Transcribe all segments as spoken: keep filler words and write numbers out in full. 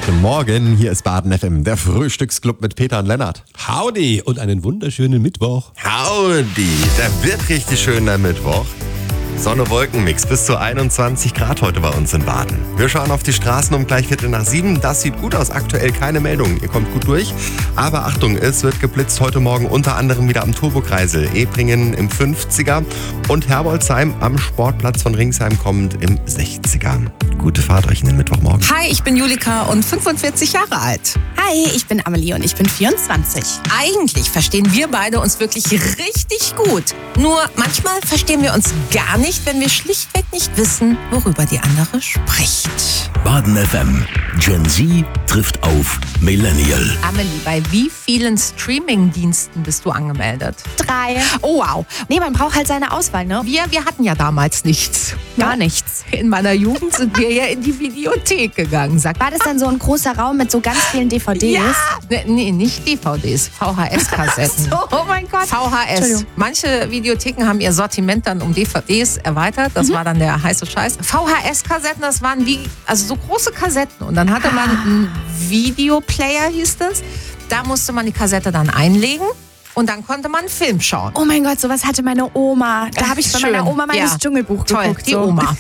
Guten Morgen, hier ist Baden F M, der Frühstücksclub mit Peter und Lennart. Howdy und einen wunderschönen Mittwoch. Howdy, der wird richtig schön, der Mittwoch. Sonne-Wolken-Mix, bis zu einundzwanzig Grad heute bei uns in Baden. Wir schauen auf die Straßen um gleich Viertel nach sieben. Das sieht gut aus, aktuell keine Meldungen. Ihr kommt gut durch. Aber Achtung, es wird geblitzt heute Morgen unter anderem wieder am Turbokreisel. Ebringen im fünfziger und Herbolzheim am Sportplatz von Ringsheim kommend im sechziger. Gute Fahrt euch in den Mittwochmorgen. Hi, ich bin Julika und fünfundvierzig Jahre alt. Hi, ich bin Amelie und ich bin vierundzwanzig. Eigentlich verstehen wir beide uns wirklich richtig gut. Nur manchmal verstehen wir uns gar nicht, wenn wir schlichtweg nicht wissen, worüber die andere spricht. Baden F M. Gen Z trifft auf Millennial. Amelie, bei wie vielen Streaming-Diensten bist du angemeldet? Drei. Oh, wow. Nee, man braucht halt seine Auswahl, ne? Wir, wir hatten ja damals nichts. Gar nichts. In meiner Jugend sind wir ja in die Videothek gegangen. Sag, War das dann so ein großer Raum mit so ganz vielen D V Ds? ja! Nee, nee, nicht D V Ds, V H S-Kassetten. So, oh mein Gott. V H S. Entschuldigung. Manche Videotheken haben ihr Sortiment dann um D V Ds erweitert. Das Mhm. war dann der heiße Scheiß. V H S-Kassetten, das waren wie, also so große Kassetten. Und dann hatte man einen Videoplayer, hieß das. Da musste man die Kassette dann einlegen und dann konnte man einen Film schauen. Oh mein Gott, sowas hatte meine Oma. Da habe ich bei Schön. meiner Oma mal Ja. das Dschungelbuch Toll, geguckt. die so. Oma.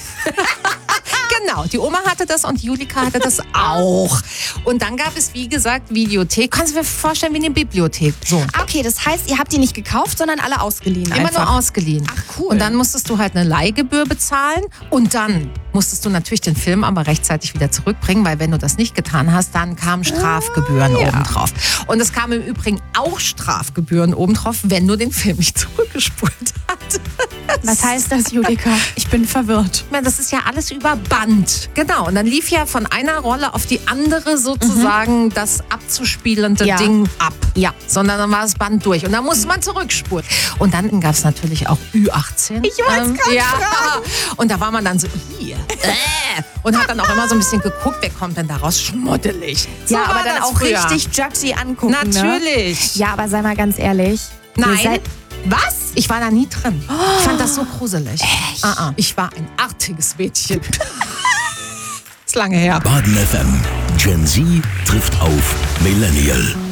Genau, die Oma hatte das und Julika hatte das auch. Und dann gab es, wie gesagt, Videothek. Kannst du dir vorstellen, wie eine Bibliothek. So. Ah, okay, das heißt, ihr habt die nicht gekauft, sondern alle ausgeliehen Immer einfach. nur ausgeliehen. Ach, cool. Und dann musstest du halt eine Leihgebühr bezahlen und dann musstest du natürlich den Film aber rechtzeitig wieder zurückbringen, weil wenn du das nicht getan hast, dann kamen Strafgebühren Ah, ja. obendrauf. Und es kamen im Übrigen auch Strafgebühren obendrauf, wenn du den Film nicht zurückgespult hast. Was heißt das, Julika? Ich bin verwirrt. Ich meine, das ist ja alles über Band. Genau, und dann lief ja von einer Rolle auf die andere sozusagen das abzuspielende Ja. Ding ab. Ja. Sondern dann war das Band durch und dann musste man zurückspulen. Und dann gab es natürlich auch Ü achtzehn. Ich wollte es gerade ja. fragen. Und da war man dann so, hier, äh, und hat dann auch immer so ein bisschen geguckt, wer kommt denn daraus schmuddelig. So Ja, war aber dann das auch früher. richtig judgy angucken. Natürlich. Ne? Ja, aber sei mal ganz ehrlich. Ihr Nein. seid- Was? Ich war da nie drin. Ich fand das so gruselig. Echt? Ah, ah. Ich war ein artiges Mädchen. Ist lange her. Baden F M. Gen Z trifft auf Millennial.